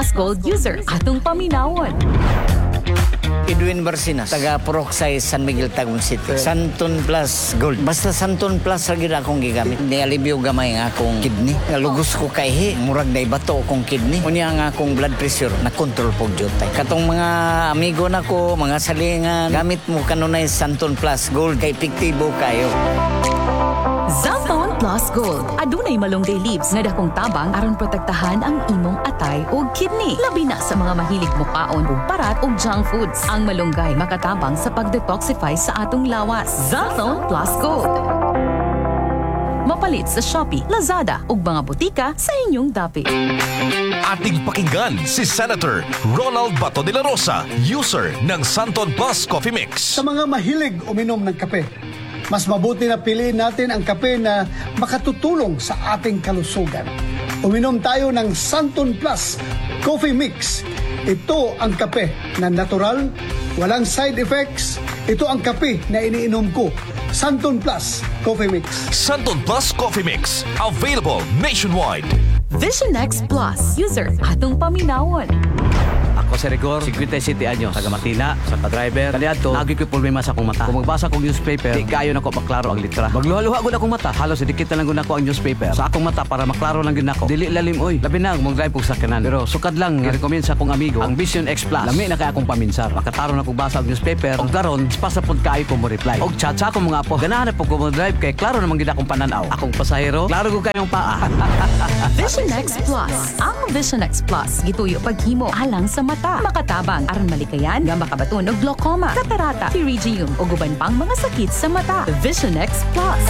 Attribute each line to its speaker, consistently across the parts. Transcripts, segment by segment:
Speaker 1: Plus Gold user atong paminawon.
Speaker 2: Edwin Barcinas, taga Poroxay, San Miguel, Tagum City. Santon Plus Gold. Basta Santon Plus lagi na akong gigamit. Nialibyo gamay nga akong kidney. Nalugos ko kay murag na ibato akong kidney. Unya nga akong blood pressure na control po jutay. Katong mga amigo na ko, mga salingan, gamit mo kanunay Santon Plus Gold kay epektibo kayo.
Speaker 1: Zalton Plus Gold. Adunay malunggay leaves nga dakong tabang aron protektahan ang imong atay o kidney. Labi na sa mga mahilig mo kaon og parat og junk foods. Ang malunggay makatabang sa pag-detoxify sa atong lawas. Zalton Plus Gold. Mapalit sa Shopee, Lazada ug mga butika sa inyong dapit.
Speaker 3: Ating pakinggan si Senator Ronald Bato de la Rosa, user ng Santon Plus Coffee Mix.
Speaker 4: Sa mga mahilig uminom ng kape, mas mabuti na piliin natin ang kape na makatutulong sa ating kalusugan. Uminom tayo ng Santon Plus Coffee Mix. Ito ang kape na natural, walang side effects. Ito ang kape na iniinom ko. Santon Plus Coffee Mix.
Speaker 3: Santon Plus Coffee Mix, available nationwide.
Speaker 1: Vision X Plus user atong paminawon.
Speaker 5: Ako si Rigor, 57 anyos, taga Martina, sa driver. Kaliadto, lagi ko problema sa akong mata. Kung magbasa kong newspaper, di kayo na ko maklaro ang litra. Magluha-luha gud akong mata. Halos dikit na lang gud ako ang newspaper. Sa akong mata para maklaro lang gid nako. Dili lalim oy. Labi na mong drive kog sakyanan. Pero sukad lang i-recommend sa akong amigo ang Vision X Plus. Lami na kay akong paminsar. Makataron na kog basa og newspaper. Og karon, pasapod kaayo ko mo reply. Og chat sa akong mga apo. Ganahan na po ko mo drive kay klaro namang gid akong pananaw. Akong pasahero, klaro gud kayong paa.
Speaker 1: Vision X Plus. Ang Vision X Plus gituyo paghimo alang sa mata. Makatabang aron malikayan nga makabaton og glaucoma, katarata, pterygium ug uban pang mga sakit sa mata. Vision X Plus.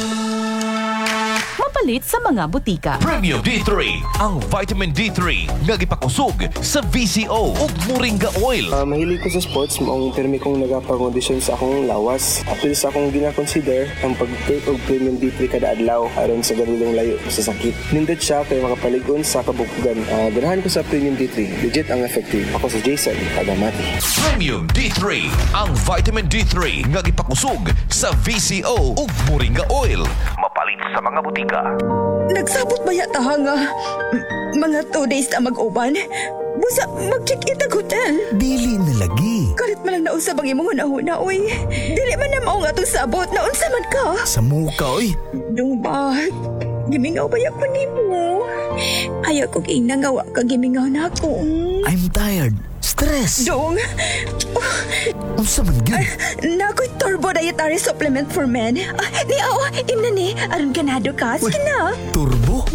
Speaker 1: Mapalit sa mga butika.
Speaker 3: Premium D3, ang vitamin D3 nga gipakusog sa VCO ug Moringa Oil.
Speaker 6: Mahilig ko sa sports, maong termi kong nagapang-audition sa akong lawas. Apil sa akong gina-consider ang pag-take og Premium D3 kada adlaw aron sa ganulong layo sa sakit. Nindot siya kay makapaligon sa kabukugan. Ganahan ko sa Premium D3, legit ang effective. Ako si Jason, taga Mati.
Speaker 3: Premium D3, ang vitamin D3 nga gipakusog sa VCO ug Moringa Oil. Mapalit sa mga butika.
Speaker 7: Nagsabot ba yata nga mga 2 days na mag-uban? Busa mag-check-in ang hotel.
Speaker 8: Dili na lagi.
Speaker 7: Kalit man lang naunsa bang imong hunahuna, oy. Dili man na mao nga itong sabot. Naunsa man ka.
Speaker 8: Sa muka, oy.
Speaker 7: Dung ba? Gimingaw ba yak mo? Ayaw kong inangawa ka gimingaw na ako.
Speaker 8: I'm tired. Stress.
Speaker 7: Dung.
Speaker 8: Unsa man gyud?
Speaker 7: Nako'y turbo dietary supplement for men. Ni imna ni. Aron ganado ka. Sige na.
Speaker 8: Turbo?